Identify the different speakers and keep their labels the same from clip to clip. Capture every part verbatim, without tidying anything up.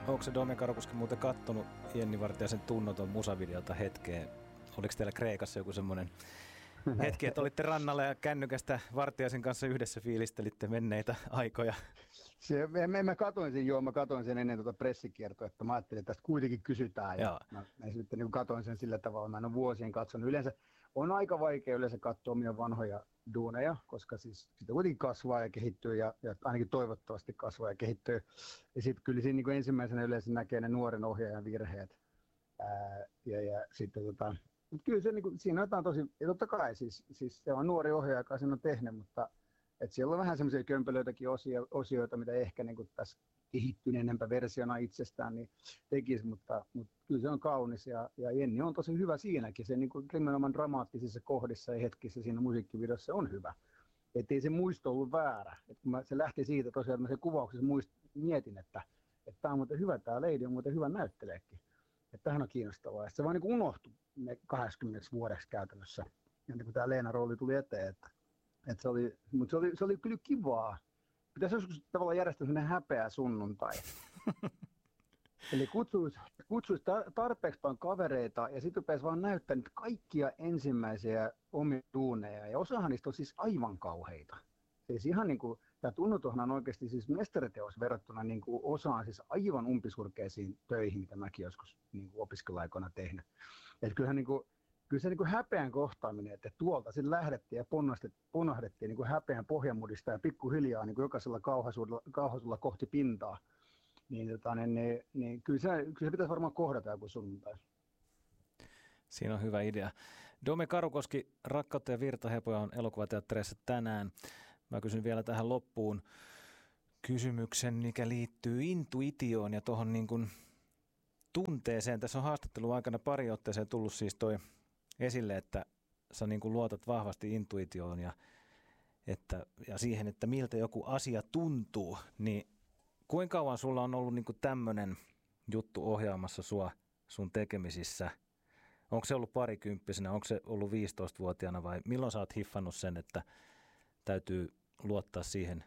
Speaker 1: Onko se Dome Karukoski muuten kattonut Jenni Vartiaisen tunnoton musavideota hetkeen? Oliko teillä Kreikassa joku semmoinen hetki, että olitte rannalla ja kännykästä Vartiaisen kanssa yhdessä fiilistelitte menneitä aikoja?
Speaker 2: Se, mä, mä katoin sen, joo, mä katoin sen ennen tuota pressikiertoa, että mä ajattelin, että tästä kuitenkin kysytään. Ja mä, mä sitten niin katoin sen sillä tavalla, mä en ole vuosien katsonut. Yleensä on aika vaikea yleensä katsoa omia vanhoja duuneja, koska siis sitä kuitenkin kasvaa ja kehittyy ja, ja ainakin toivottavasti kasvaa ja kehittyy. Ja sitten kyllä siinä niin kuin ensimmäisenä yleensä näkee ne nuoren ohjaajan virheet. Ää, ja, ja sitten tota, mutta kyllä se, niin kuin, siinä on jotain tosi, ja totta kai siis, siis se on nuori ohjaaja, joka sen on tehnyt, mutta et siellä on vähän semmoisia kömpelöitäkin osio, osioita, mitä ehkä niin kuin tässä kehittyneempä versiona itsestään niin tekisi, mutta, mutta kyllä se on kaunis ja, ja Jenni on tosi hyvä siinäkin. Se niin kuin nimenomaan dramaattisissa kohdissa ja hetkissä siinä musiikkivideossa on hyvä. Että ei se muisto ollut väärä. Et kun mä, se lähti siitä tosiaan, että mä sen kuvauksessa muist, mietin, että tämä on muuten hyvä, tämä Lady on muuten hyvä näytteleekin. Että tämähän on kiinnostavaa. Ja se vaan niin kuin unohtui ne kahdeksankymmentä vuodeksi käytännössä. Ja niin kuin tämä Leena-rooli tuli eteen. Että, että se oli, mutta se oli, se oli kyllä kivaa. Pitäisi joskus tavallaan järjestää sellainen häpeä sunnuntai. Eli kutsuisi, kutsuisi tarpeeksi paljon kavereita ja sitten rupeaisi vaan näyttää niitä kaikkia ensimmäisiä omia duuneja. Ja osahan niistä on siis aivan kauheita. Siis ihan niin kuin, tämä Tunnutohan on oikeasti siis mestariteos verrattuna niin kuin osaan siis aivan umpisurkeisiin töihin, mitä mäkin joskus niin kuin opiskeluaikoina tehnyt. Että kyllähän niin kuin, kyllä se niin kuin häpeän kohtaaminen, että tuolta sitten lähdettiin ja ponahdettiin niin kuin häpeän pohjamudista ja pikkuhiljaa niin kuin jokaisella kauhaisuudella, kauhaisuudella kohti pintaa. Niin, tota, niin, niin, niin kyllä, se, kyllä se pitäisi varmaan kohdata joku sunnuntai.
Speaker 1: Siinä on hyvä idea. Dome Karukoski, Rakkautta ja virtahepoja on elokuvateattereissa tänään. Mä kysyn vielä tähän loppuun kysymyksen, mikä liittyy intuitioon ja tuohon niin kuin tunteeseen. Tässä on haastattelun aikana pari otteeseen tullut siis toi esille, että sä niin kuin luotat vahvasti intuitioon ja, että, ja siihen, että miltä joku asia tuntuu, niin kuinka kauan sulla on ollut niin kuin tämmöinen juttu ohjaamassa sua sun tekemisissä? Onko se ollut parikymppisenä, onko se ollut viisitoistavuotiaana vai milloin sä oot hiffannut sen, että täytyy luottaa siihen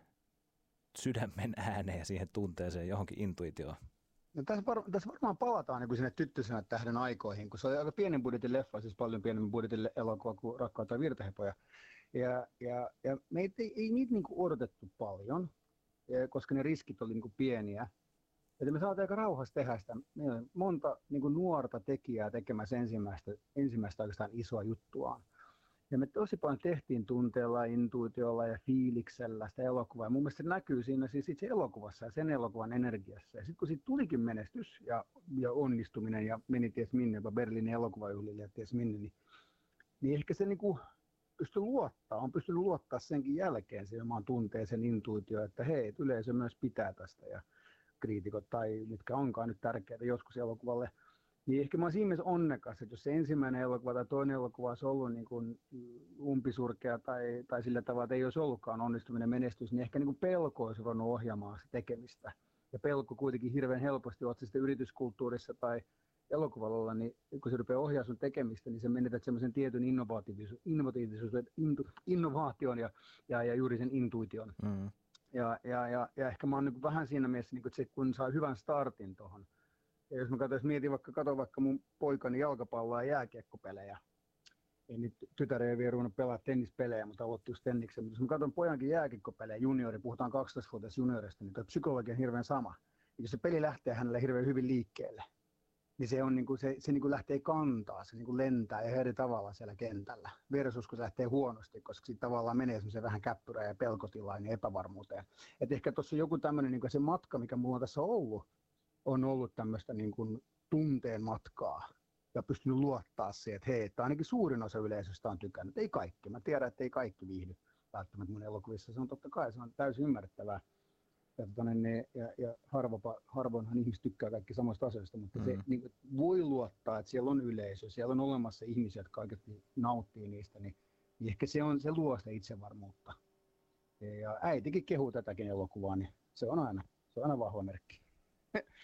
Speaker 1: sydämen ääneen ja siihen tunteeseen, johonkin intuitioon?
Speaker 2: No tässä, var- tässä varmaan palataan niin kuin sinne Tyttösenä tähden aikoihin, kun se oli aika pienen budjetin leffa, siis paljon pienemmän budjetin elokuva kuin Rakkautta ja virtahepoja. Ja, ja, ja meitä ei, ei niitä niin kuin odotettu paljon, koska ne riskit oli niin kuin pieniä. Että me saatiin aika rauhassa tehdä sitä. Meillä on monta niin kuin nuorta tekijää tekemässä ensimmäistä, ensimmäistä oikeastaan isoa juttuaan. Ja me tosi paljon tehtiin tunteella, intuitiolla ja fiiliksellä sitä elokuvaa. Ja mun mielestä se näkyy siinä siis itse elokuvassa ja sen elokuvan energiassa. Ja sitten kun siitä tulikin menestys ja, ja onnistuminen ja meni ties minne, jopa Berliinin elokuvajuhlille ja ties minne, niin, niin ehkä se niin kuin pystyi luottaa, on pystynyt luottaa senkin jälkeen siihen omaan tunteeseen, intuitioon, että hei, että yleisö myös pitää tästä ja kriitikot tai mitkä onkaan nyt tärkeitä joskus elokuvalle. Niin ehkä mä oon siinä mielessä onnekas, että jos se ensimmäinen elokuva tai toinen elokuva olisi ollut niin kuin umpisurkea tai, tai sillä tavalla, että ei olisi ollutkaan onnistuminen menestys, niin ehkä niin kuin pelko olisi ruvennut ohjaamaan se tekemistä. Ja pelko kuitenkin hirveän helposti, oot se sitten yrityskulttuurissa tai elokuvalla, niin kun se rupeaa ohjaa sun tekemistä, niin sä menetät semmoisen tietyn innovatiivisuuden, innovatiivisuuden innovaation ja, ja, ja juuri sen intuition. Mm. Ja, ja, ja, ja ehkä mä oon niin vähän siinä mielessä, niin että se, kun saa hyvän startin tuohon. Ja jos mä katsoin, mietin vaikka, katson vaikka mun poikani jalkapalloa ja jääkiekkopelejä. Ei nyt tytär ei vielä ruvennut pelaa tennispelejä, mutta aloitti just tenniksen. Mutta jos mä katson pojankin jääkiekkopelejä, juniori, puhutaan kaksitoistavuotias juniorista, niin tuo psykologia on hirveän sama. Ja jos se peli lähtee hänelle hirveän hyvin liikkeelle, niin se, on, niin kuin, se, se niin kuin lähtee kantaa, se niin kuin lentää ja eri tavalla siellä kentällä. Versus kun se lähtee huonosti, koska sitten tavallaan menee semmoiseen vähän käppyrään ja pelkotilaan ja epävarmuuteen. Et ehkä tuossa joku tämmöinen niin kuin se matka, mikä mulla on tässä ollut, on ollut tämmöistä niin kuin tunteen matkaa ja pystynyt luottaa siihen, että hei, että ainakin suurin osa yleisöstä on tykännyt. Ei kaikki. Mä tiedän, että ei kaikki viihdy välttämättä mun elokuvissa. Se on totta kai, se on täysin ymmärrettävää. Ja, tonne, ja, ja harvopa, harvoinhan ihmiset tykkää kaikki samoista asioista, mutta mm-hmm. se niin, voi luottaa, että siellä on yleisö, siellä on olemassa ihmisiä, jotka oikeasti nauttii niistä, niin, niin ehkä se, on, se luo sitä itsevarmuutta. Ja äitikin kehuu tätäkin elokuvaa, niin se on aina, se on aina vahva merkki.